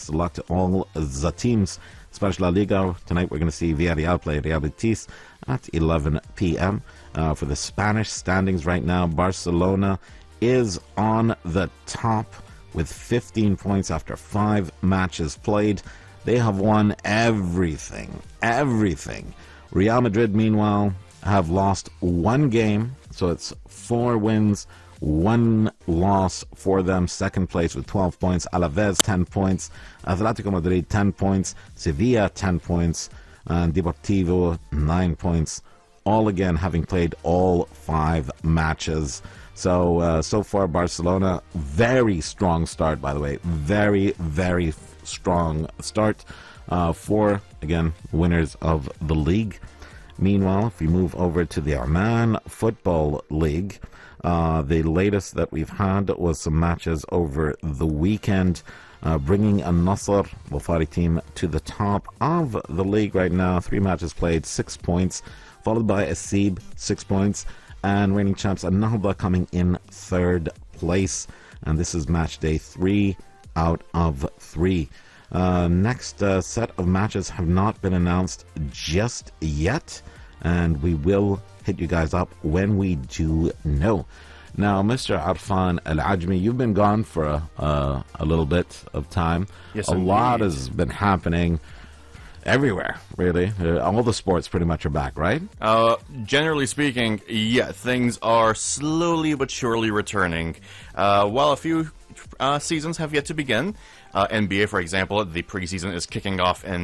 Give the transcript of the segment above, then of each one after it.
of luck to all the teams. Spanish La Liga, tonight we're going to see Villarreal play Real Betis at 11 p.m. For the Spanish standings right now, Barcelona is on the top with 15 points after 5 matches played. They have won everything. Real Madrid, meanwhile, have lost 1 game, so it's 4 wins, 1 loss for them. Second place with 12 points. Alaves 10 points. Atletico Madrid 10 points. Sevilla 10 points. And Deportivo 9 points. All again having played all 5 matches. So far Barcelona, very strong start, by the way. Very, very strong start for, again, winners of the league. Meanwhile, if we move over to the Oman Football League, the latest that we've had was some matches over the weekend, bringing a Nasser Wafari team to the top of the league right now. 3 matches played, 6 points, followed by Asib, 6 points, and reigning champs Al-Nahda coming in 3rd place. And this is match day 3 out of 3. Next set of matches have not been announced just yet, and we will hit you guys up when we do know. Now, Mr. Arfan Al-Ajmi, you've been gone for a little bit of time. Yes, a indeed. lot has been happening everywhere, really. All the sports pretty much are back, right? Generally speaking, yeah, things are slowly but surely returning. While a few seasons have yet to begin, NBA, for example, the preseason is kicking off in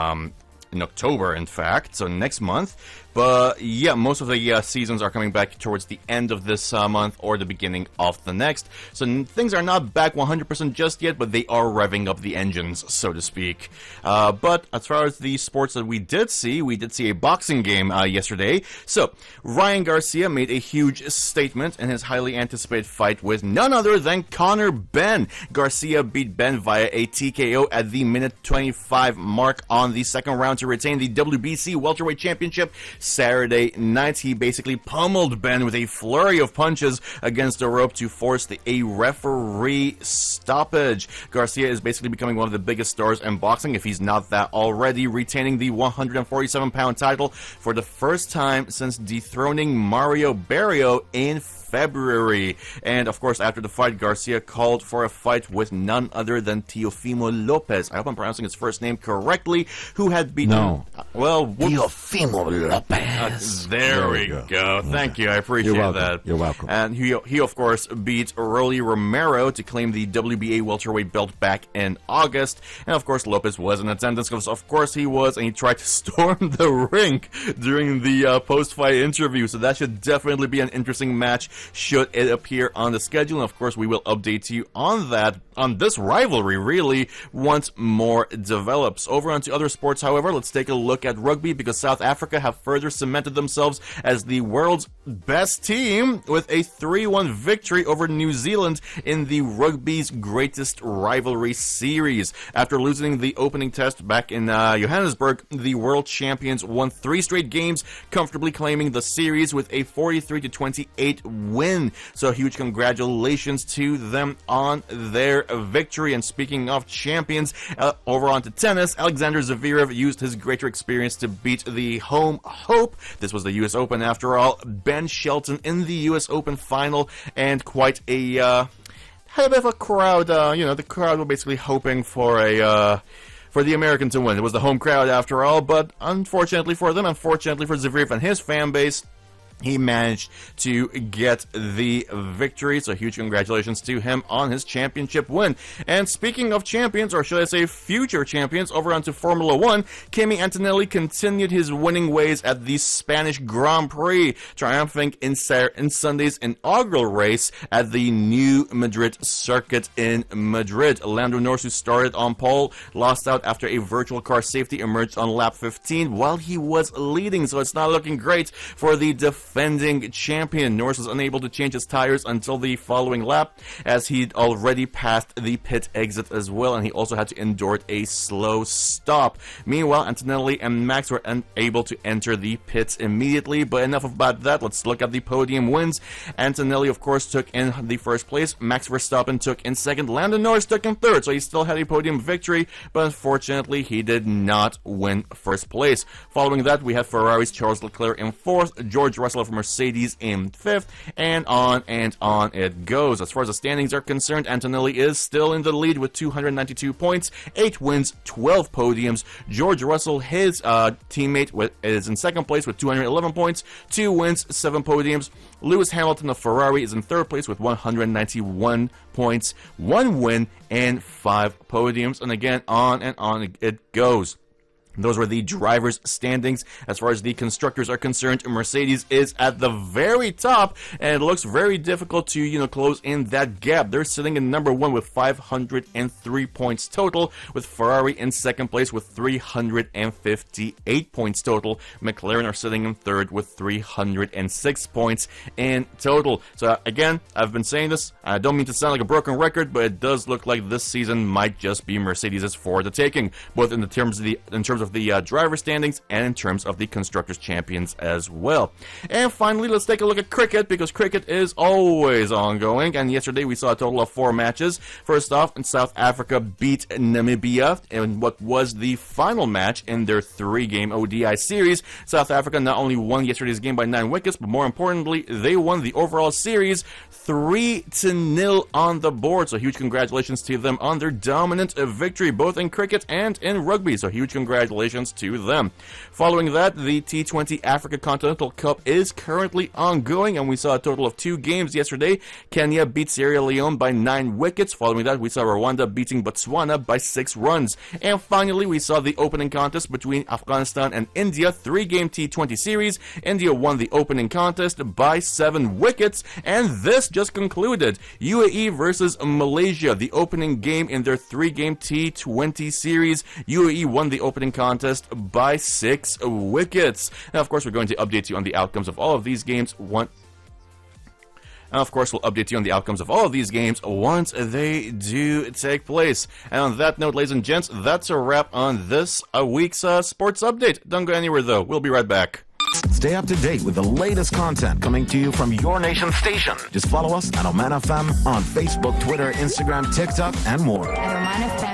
October, in fact, so next month. But yeah, most of the seasons are coming back towards the end of this month or the beginning of the next. So things are not back 100% just yet, but they are revving up the engines, so to speak. But as far as the sports that we did see a boxing game yesterday. So Ryan Garcia made a huge statement in his highly anticipated fight with none other than Conor Benn. Garcia beat Benn via a TKO at the minute 25 mark on the second round to retain the WBC welterweight championship. Saturday night, he basically pummeled Benn with a flurry of punches against the rope to force a referee stoppage. Garcia is basically becoming one of the biggest stars in boxing, if he's not that already, retaining the 147-pound title for the first time since dethroning Mario Barrio in February. And of course, after the fight, Garcia called for a fight with none other than Teofimo Lopez. I hope I'm pronouncing his first name correctly. Who had beaten? No. Well, Teofimo Lopez. There we go. Thank you. I appreciate that. You're welcome. And he of course beat Rolly Romero to claim the WBA welterweight belt back in August. And of course, Lopez was in attendance, because of course he was, and he tried to storm the ring during the post-fight interview. So that should definitely be an interesting match should it appear on the schedule. And of course, we will update you on that, on this rivalry, really, once more develops. Over onto other sports, however, let's take a look at rugby, because South Africa have further cemented themselves as the world's best team with a 3-1 victory over New Zealand in the rugby's greatest rivalry series. After losing the opening test back in Johannesburg, the world champions won 3 straight games, comfortably claiming the series with a 43-28 win. So huge congratulations to them on their victory. And speaking of champions, over onto tennis, Alexander Zverev used his greater experience to beat the home hope. This was the U.S. Open after all. Ben Shelton in the U.S. Open final, and quite a had a bit of a crowd. The crowd were basically hoping for the American to win. It was the home crowd after all, but unfortunately for them, unfortunately for Zverev and his fan base, he managed to get the victory, so huge congratulations to him on his championship win. And speaking of champions, or should I say future champions, over onto Formula 1, Kimi Antonelli continued his winning ways at the Spanish Grand Prix, triumphing in Sunday's inaugural race at the new Madrid circuit in Madrid. Lando Norris, who started on pole, lost out after a virtual car safety emerged on lap 15 while he was leading, so it's not looking great for the defending champion. Norris was unable to change his tires until the following lap, as he'd already passed the pit exit as well, and he also had to endure a slow stop. Meanwhile, Antonelli and Max were unable to enter the pits immediately, but enough about that. Let's look at the podium wins. Antonelli, of course, took in the first place. Max Verstappen took in second. Lando Norris took in third, so he still had a podium victory, but unfortunately, he did not win first place. Following that, we had Ferrari's Charles Leclerc in fourth, George Russell of Mercedes in fifth, and on it goes. As far as the standings are concerned, Antonelli is still in the lead with 292 points, 8 wins, 12 podiums. George Russell, his teammate, is in second place with 211 points, 2 wins, 7 podiums. Lewis Hamilton of Ferrari is in third place with 191 points, 1 win, and 5 podiums. And again, on it goes. Those were the drivers' standings. As far as the constructors are concerned, Mercedes is at the very top, and it looks very difficult to, close in that gap. They're sitting in number 1 with 503 points total, with Ferrari in second place with 358 points total. McLaren are sitting in third with 306 points in total. So again, I've been saying this, I don't mean to sound like a broken record, but it does look like this season might just be Mercedes' for the taking, both in terms of the driver standings and in terms of the Constructors' Champions as well. And finally, let's take a look at cricket, because cricket is always ongoing, and yesterday we saw a total of 4 matches. First off, South Africa beat Namibia in what was the final match in their 3-game ODI series. South Africa not only won yesterday's game by 9 wickets, but more importantly, they won the overall series 3-0 on the board. So huge congratulations to them on their dominant victory, both in cricket and in rugby. So huge congratulations to them. Following that, the T20 Africa Continental Cup is currently ongoing, and we saw a total of 2 games yesterday. Kenya beat Sierra Leone by 9 wickets. Following that, we saw Rwanda beating Botswana by 6 runs. And finally, we saw the opening contest between Afghanistan and India, 3-game T20 series. India won the opening contest by 7 wickets, and this just concluded. UAE versus Malaysia, the opening game in their 3-game T20 series. UAE won the opening contest by 6 wickets. Now, of course, we're going to update you on the outcomes of all of these games once they do take place. And on that note, ladies and gents, that's a wrap on this week's sports update. Don't go anywhere, though. We'll be right back. Stay up to date with the latest content coming to you from your nation station. Just follow us at Oman FM on Facebook, Twitter, Instagram, TikTok, and more. At Oman FM